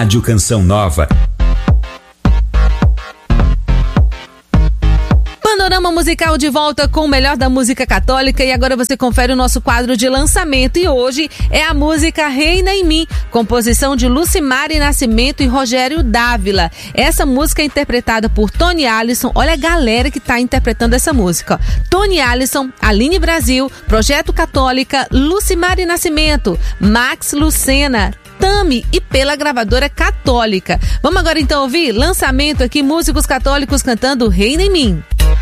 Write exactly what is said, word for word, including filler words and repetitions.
Rádio Canção Nova. Panorama musical de volta com o melhor da música católica, e agora você confere o nosso quadro de lançamento, e hoje é a música Reina em Mim, composição de Lucimari Nascimento e Rogério Dávila. Essa música é interpretada por Tony Allison. Olha a galera que está interpretando essa música: Tony Allison, Aline Brasil, Projeto Católica, Lucimari Nascimento, Max Lucena, Tami e pela gravadora Católica. Vamos agora então ouvir lançamento aqui, músicos católicos cantando Reina em Mim.